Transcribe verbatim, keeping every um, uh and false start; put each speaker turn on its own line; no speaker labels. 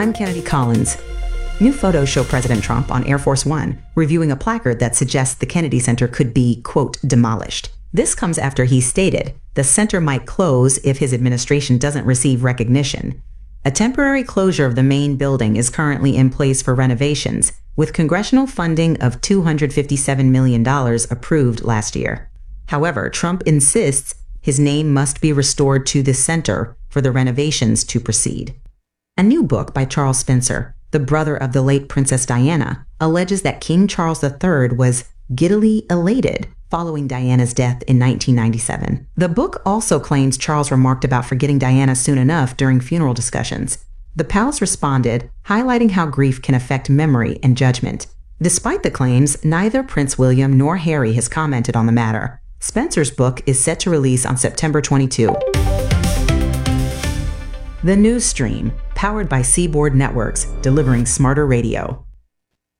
I'm Kennedy Collins. New photos show President Trump on Air Force One, reviewing a placard that suggests the Kennedy Center could be, quote, demolished. This comes after he stated the center might close if his administration doesn't receive recognition. A temporary closure of the main building is currently in place for renovations, with congressional funding of two hundred fifty-seven million dollars approved last year. However, Trump insists his name must be restored to the center for the renovations to proceed. A new book by Charles Spencer, the brother of the late Princess Diana, alleges that King Charles the Third was giddily elated following Diana's death in nineteen ninety-seven. The book also claims Charles remarked about forgetting Diana soon enough during funeral discussions. The palace responded, highlighting how grief can affect memory and judgment. Despite the claims, neither Prince William nor Harry has commented on the matter. Spencer's book is set to release on September twenty-second. The News Stream, powered by Seaboard Networks, delivering smarter radio.